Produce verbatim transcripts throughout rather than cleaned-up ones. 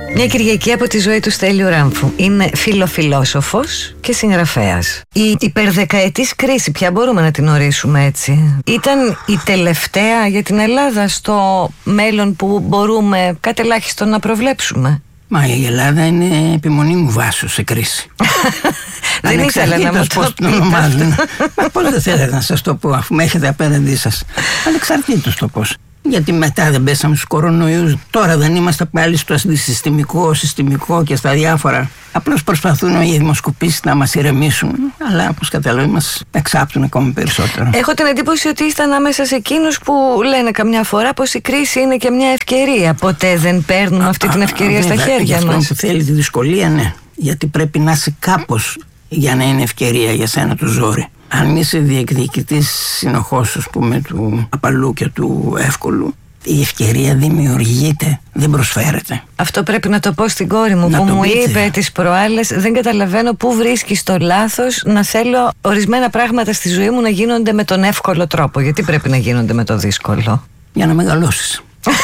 Μια Κυριακή από τη ζωή του Στέλιου Ράμφου. Είναι φιλοφιλόσοφος και συγγραφέας. Η υπερδεκαετής κρίση, πια μπορούμε να την ορίσουμε έτσι, ήταν η τελευταία για την Ελλάδα στο μέλλον που μπορούμε κατ' ελάχιστον να προβλέψουμε? Μα η Ελλάδα είναι επιμονή μου βάσο σε κρίση. Δεν ήθελα να μου το πείτε. Μα πώς δεν θέλετε να σας το πω, αφού με έχετε απέναντί σας? Ανεξαρτήτως το πώς. Γιατί μετά δεν πέσαμε στους κορονοϊούς. Τώρα δεν είμαστε πάλι στο αντισυστημικό, συστημικό και στα διάφορα. Απλώς προσπαθούν οι δημοσκοπήσεις να μας ηρεμήσουν. Αλλά όπως καταλαβαίνετε μας εξάπτουν ακόμη περισσότερο. Έχω την εντύπωση ότι είστε ανάμεσα σε εκείνους που λένε καμιά φορά πως η κρίση είναι και μια ευκαιρία. Ποτέ δεν παίρνουμε αυτή την ευκαιρία στα χέρια μας. Αυτό που θέλει τη δυσκολία, ναι. Γιατί πρέπει να είσαι κάπως για να είναι ευκαιρία για σένα το ζόρι. Αν είσαι διεκδικητής συνοχώς, ας πούμε, του απαλού και του εύκολου, η ευκαιρία δημιουργείται, δεν προσφέρεται. Αυτό πρέπει να το πω στην κόρη μου, να που μου πείτε. είπε τις προάλλες: δεν καταλαβαίνω πού βρίσκεις το λάθος να θέλω ορισμένα πράγματα στη ζωή μου να γίνονται με τον εύκολο τρόπο. Γιατί πρέπει να γίνονται με το δύσκολο? Για να μεγαλώσεις.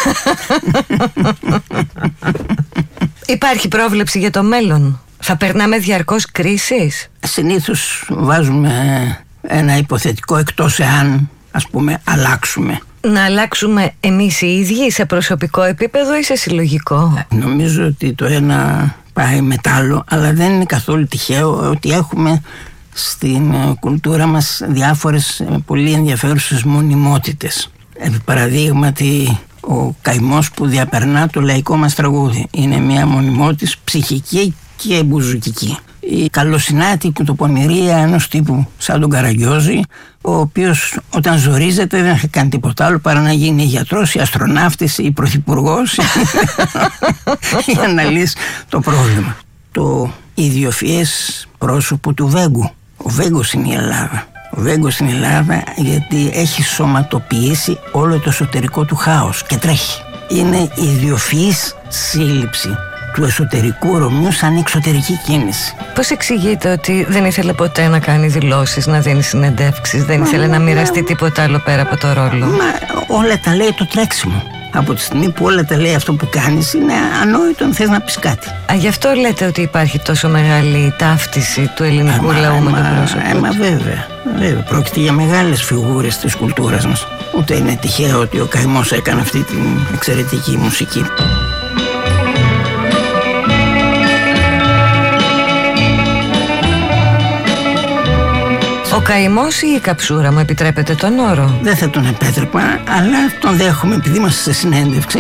Υπάρχει πρόβλεψη για το μέλλον? Θα περνάμε διαρκώς κρίσεις? Συνήθως βάζουμε ένα υποθετικό εκτός εάν, ας πούμε, αλλάξουμε. Να αλλάξουμε εμείς οι ίδιοι σε προσωπικό επίπεδο ή σε συλλογικό? Νομίζω ότι το ένα πάει με το άλλο, αλλά δεν είναι καθόλου τυχαίο ότι έχουμε στην κουλτούρα μας διάφορες πολύ ενδιαφέρουσες μονιμότητες. Επί παραδείγματι, ο καημός που διαπερνά το λαϊκό μας τραγούδι είναι μια μονιμότητα ψυχική και μπουζουκική. Η καλοσυνάτη κουτοπονηρία ενός τύπου σαν τον Καραγκιόζη, ο οποίος όταν ζορίζεται δεν έχει κάνει τίποτα άλλο παρά να γίνει γιατρός ή αστροναύτης ή πρωθυπουργός για να λύσει το πρόβλημα. Το ιδιοφυές πρόσωπο του Βέγκου. Ο Βέγκος είναι η Ελλάδα. Ο Βέγκος είναι η Ελλάδα γιατί έχει σωματοποιήσει όλο το εσωτερικό του χάος και τρέχει. Είναι ιδιοφυής σύλληψη του εσωτερικού Ρωμιού σαν εξωτερική κίνηση. Πώς εξηγείτε ότι δεν ήθελε ποτέ να κάνει δηλώσεις, να δίνει συνεντεύξεις, δεν Μα, ήθελε να μα, μοιραστεί τίποτα άλλο πέρα από το ρόλο? Μα όλα τα λέει το τρέξιμο. Από τη στιγμή που όλα τα λέει αυτό που κάνεις, είναι ανόητο αν θες να πεις κάτι. Α, γι' αυτό λέτε ότι υπάρχει τόσο μεγάλη ταύτιση του ελληνικού Αμα, λαού με το αμα, πρόσωπο? Μα βέβαια, βέβαια. Πρόκειται για μεγάλες φιγούρες της κουλτούρας μας. Ούτε είναι τυχαίο ότι ο καημός έκανε αυτή την εξαιρετική μουσική. Ο καημός ή η καψούρα, μου επιτρέπετε τον όρο? Δεν θα τον επέτρεπα, αλλά τον δέχομαι επειδή είμαστε σε συνέντευξη.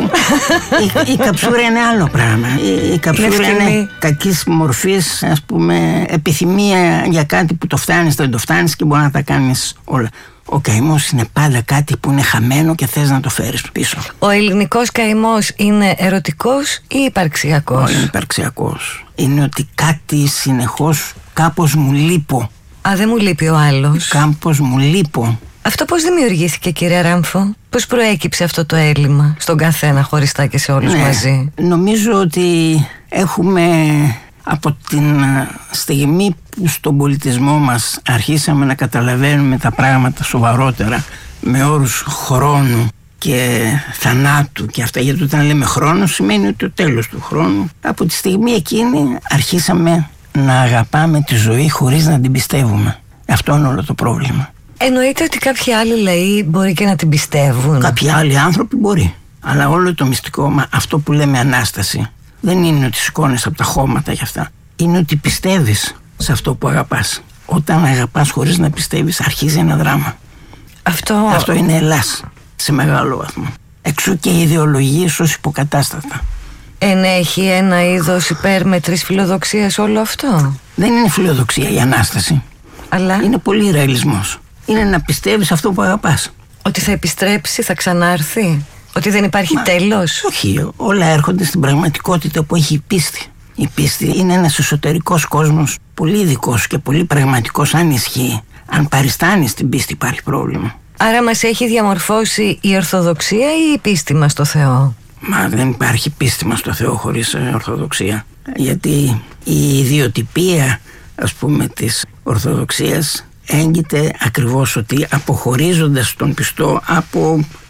η, η καψούρα είναι άλλο πράγμα. Η, η καψούρα είναι, είναι κακής μορφής, ας πούμε, επιθυμία για κάτι που το φτάνεις, δεν το φτάνεις και μπορεί να τα κάνεις όλα. Ο καημός είναι πάντα κάτι που είναι χαμένο και θες να το φέρεις πίσω. Ο ελληνικός καημός είναι ερωτικός ή υπαρξιακός? Όχι, είναι υπαρξιακός. Είναι ότι κάτι συνεχώς κάπως μου λείπω. Α, δεν μου λείπει ο άλλος. Κάπως μου λείπω. Αυτό πώς δημιουργήθηκε, κύριε Ράμφο? Πώς προέκυψε αυτό το έλλειμμα στον καθένα χωριστά και σε όλους ναι, μαζί? Νομίζω ότι έχουμε από την στιγμή που στον πολιτισμό μας αρχίσαμε να καταλαβαίνουμε τα πράγματα σοβαρότερα με όρους χρόνου και θανάτου και αυτά, γιατί όταν λέμε χρόνο σημαίνει ότι το τέλος του χρόνου, από τη στιγμή εκείνη αρχίσαμε να αγαπάμε τη ζωή χωρίς να την πιστεύουμε. Αυτό είναι όλο το πρόβλημα. Εννοείται ότι κάποιοι άλλοι λαοί μπορεί και να την πιστεύουν? Κάποιοι άλλοι άνθρωποι μπορεί. Αλλά όλο το μυστικό, μα αυτό που λέμε Ανάσταση, δεν είναι ότι σηκώνεις από τα χώματα γι' αυτά. Είναι ότι πιστεύεις σε αυτό που αγαπάς. Όταν αγαπάς χωρίς να πιστεύεις, αρχίζει ένα δράμα. Αυτό, αυτό είναι Ελλάς σε μεγάλο βαθμό. Εξού και οι ιδεολογίες ως υποκατάστατα. Ενέχει ένα είδος υπέρμετρης φιλοδοξίας όλο αυτό? Δεν είναι φιλοδοξία η Ανάσταση. Αλλά είναι πολύ ρεαλισμός. Είναι να πιστεύεις αυτό που αγαπάς. Ότι θα επιστρέψει, θα ξανάρθει, ότι δεν υπάρχει Μα, τέλος? Όχι, όλα έρχονται στην πραγματικότητα που έχει η πίστη. Η πίστη είναι ένας εσωτερικός κόσμος, πολύ ειδικός και πολύ πραγματικός, αν ισχύει. Αν παριστάνεις την πίστη υπάρχει πρόβλημα. Άρα μας έχει διαμορφώσει η Ορθοδοξία ή η πίστη μας στο Θεό? Μα δεν υπάρχει πίστη μας στο Θεό χωρίς Ορθοδοξία. Γιατί η ιδιοτυπία, ας πούμε, της Ορθοδοξίας έγκυται ακριβώς ότι αποχωρίζοντας τον πιστό από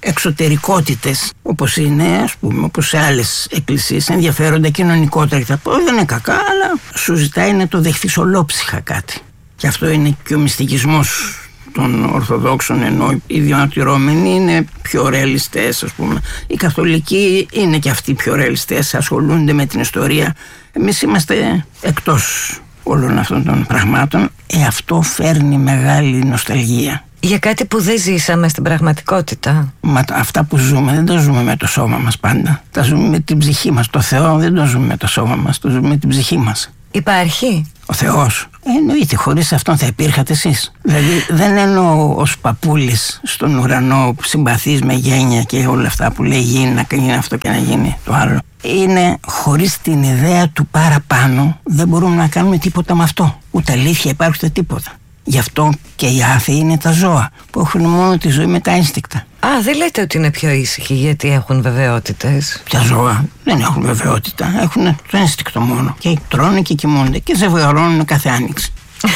εξωτερικότητες, όπως είναι, ας πούμε, όπως σε άλλες εκκλησίες, ενδιαφέροντα κοινωνικότερα και τα πω, δεν είναι κακά, αλλά σου ζητάει να το δεχθείς ολόψυχα κάτι. Και αυτό είναι και ο μυστικισμός των Ορθοδόξων, ενώ οι διανατηρώμενοι είναι πιο ρεαλιστές, ας πούμε. Οι Καθολικοί είναι και αυτοί πιο ρεαλιστές, ασχολούνται με την ιστορία. Εμείς είμαστε εκτός όλων αυτών των πραγμάτων. Ε, αυτό φέρνει μεγάλη νοσταλγία. Για κάτι που δεν ζήσαμε στην πραγματικότητα. Μα αυτά που ζούμε δεν τα ζούμε με το σώμα μας πάντα. Τα ζούμε με την ψυχή μας. Το Θεό δεν το ζούμε με το σώμα μας, το ζούμε με την ψυχή μας. Υπάρχει ο Θεός? Εννοείται, χωρίς αυτόν θα υπήρχατε εσείς. Δηλαδή δεν εννοώ ως παππούλης στον ουρανό που συμπαθείς με γένεια και όλα αυτά που λέει γίνει να γίνει αυτό και να γίνει το άλλο. Είναι χωρίς την ιδέα του παραπάνω δεν μπορούμε να κάνουμε τίποτα με αυτό. Ούτε αλήθεια υπάρχει ούτε τίποτα. Γι' αυτό και οι άθεοι είναι τα ζώα που έχουν μόνο τη ζωή με τα ένστικτα. Α, δεν λέτε ότι είναι πιο ήσυχοι γιατί έχουν βεβαιότητες? Τα ζώα δεν έχουν βεβαιότητα, έχουν το ένστικτο μόνο. Και τρώνε και κοιμούνται και ζευγαρώνουν κάθε άνοιξη.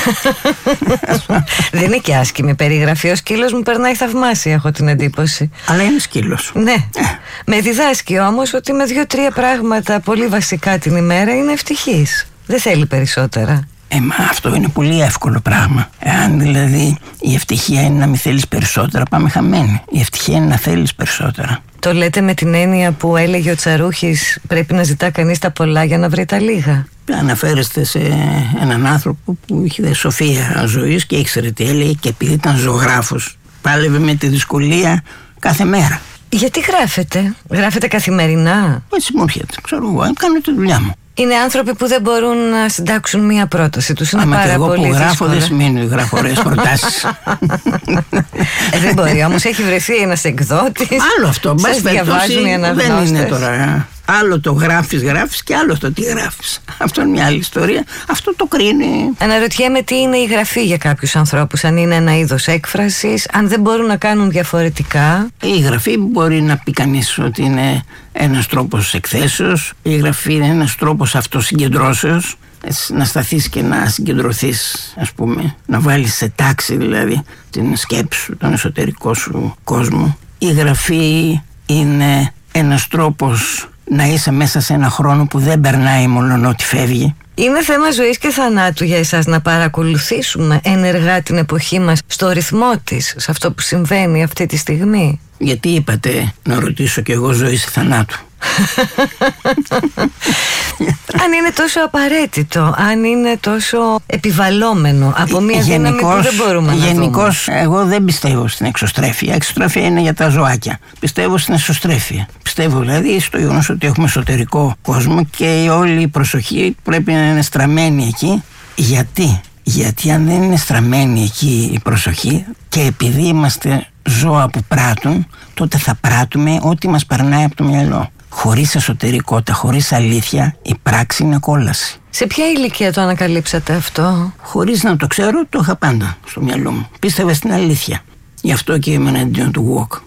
Δεν είναι και άσχημη περιγραφή. Ο σκύλος μου περνάει θαυμάσια, έχω την εντύπωση. Αλλά είναι σκύλος. Ναι. Ε. Με διδάσκει όμως ότι με δύο-τρία πράγματα πολύ βασικά την ημέρα είναι ευτυχής. Δεν θέλει περισσότερα. Ε, μα αυτό είναι πολύ εύκολο πράγμα. Εάν δηλαδή η ευτυχία είναι να μην θέλεις περισσότερα, πάμε χαμένοι. Η ευτυχία είναι να θέλεις περισσότερα. Το λέτε με την έννοια που έλεγε ο Τσαρούχης, πρέπει να ζητά κανείς τα πολλά για να βρει τα λίγα? Αναφέρεστε σε έναν άνθρωπο που είχε σοφία ζωής και ήξερε τι έλεγε, και επειδή ήταν ζωγράφος πάλευε με τη δυσκολία κάθε μέρα. Γιατί γράφετε? Γράφετε καθημερινά? Έτσι μου έρχεται, ξέρω εγώ, κάνω τη δουλειά μου. Είναι άνθρωποι που δεν μπορούν να συντάξουν μία πρόταση τους. Είναι πάρα εγώ πολύ που γράφω δύσκολα. Δεν σημαίνει ότι γράφω ωραίες προτάσεις. ε, δεν μπορεί όμως, έχει βρεθεί ένας εκδότης. Άλλο αυτό, σας διαβάζουν οι αναγνώστες. Δεν είναι τώρα. Άλλο το γράφεις, γράφεις και άλλο το τι γράφεις. Αυτό είναι μια άλλη ιστορία. Αυτό το κρίνει. Αναρωτιέμαι τι είναι η γραφή για κάποιους ανθρώπους. Αν είναι ένα είδος έκφρασης, αν δεν μπορούν να κάνουν διαφορετικά. Η γραφή μπορεί να πει κανείς ότι είναι ένας τρόπος εκθέσεως. Η γραφή είναι ένας τρόπος αυτοσυγκεντρώσεως. Να σταθείς και να συγκεντρωθείς, ας πούμε, να βάλεις σε τάξη δηλαδή την σκέψη σου, τον εσωτερικό σου κόσμο. Η γραφή είναι ένας τρόπος να είσαι μέσα σε ένα χρόνο που δεν περνάει μόλον ότι φεύγει. Είναι θέμα ζωής και θανάτου για εσάς να παρακολουθήσουμε ενεργά την εποχή μας στο ρυθμό της, σε αυτό που συμβαίνει αυτή τη στιγμή. Γιατί είπατε να ρωτήσω κι εγώ ζωής και θανάτου? Αν είναι τόσο απαραίτητο, αν είναι τόσο επιβαλλόμενο από μια δύναμη που δεν μπορούμε να γενικώς, δούμε. Εγώ δεν πιστεύω στην εξωστρέφεια. Η εξωστρέφεια είναι για τα ζωάκια. Πιστεύω στην εσωστρέφεια. Πιστεύω δηλαδή στο γεγονός ότι έχουμε εσωτερικό κόσμο και όλη η προσοχή πρέπει να είναι στραμμένη εκεί. Γιατί? Γιατί αν δεν είναι στραμμένη εκεί η προσοχή και επειδή είμαστε ζώα που πράττουν, τότε θα πράττουμε ό,τι μας περνάει από το μυαλό. Χωρίς εσωτερικότητα, χωρίς αλήθεια, η πράξη είναι κόλαση. Σε ποια ηλικία το ανακαλύψατε αυτό? Χωρίς να το ξέρω, το είχα πάντα στο μυαλό μου. Πίστευα στην αλήθεια. Γι' αυτό και ήμουν εναντίον του walk.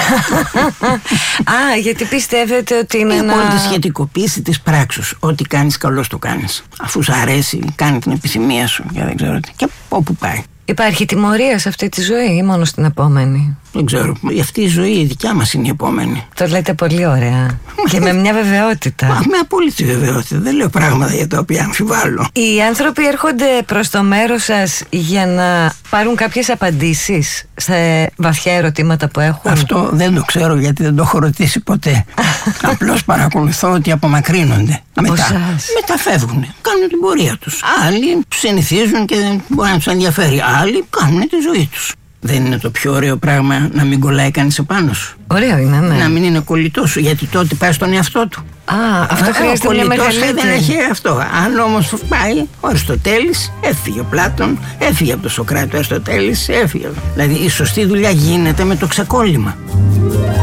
Α, γιατί πιστεύετε ότι είναι ένα... Είναι τη σχετικοποίηση της πράξης. Ό,τι κάνεις καλώς το κάνεις. Αφού σου αρέσει, κάνει την επιθυμία σου και δεν ξέρω τι. Και όπου πάει. Υπάρχει τιμωρία σε αυτή τη ζωή ή μόνο στην επόμενη? Δεν ξέρω. Αυτή η ζωή η δικιά μας είναι η επόμενη. Το λέτε πολύ ωραία. Και με μια βεβαιότητα. Μα, με απόλυτη βεβαιότητα. Δεν λέω πράγματα για τα οποία αμφιβάλλω. Οι άνθρωποι έρχονται προς το μέρος σας για να πάρουν κάποιες απαντήσεις σε βαθιά ερωτήματα που έχουν? Αυτό δεν το ξέρω γιατί δεν το έχω ρωτήσει ποτέ. Απλώς παρακολουθώ ότι απομακρύνονται. Μετά, μετά φεύγουν. Κάνουν την πορεία τους. Άλλοι συνηθίζουν και δεν μπορεί να τους ενδιαφέρει. Άλλοι κάνουν τη ζωή τους. Δεν είναι το πιο ωραίο πράγμα να μην κολλάει κανείς επάνω σου? Ωραίο είναι, ναι. Να μην είναι κολλητός σου, γιατί τότε πάει στον εαυτό του. Α, αυτό χρειάζεται μια μεγαλύτερη. Δεν έχει αυτό. Αν όμως πάει ο Αριστοτέλης, έφυγε ο Πλάτων, έφυγε από το Σωκράτη ο Αριστοτέλης, έφυγε. Δηλαδή η σωστή δουλειά γίνεται με το ξεκόλλημα.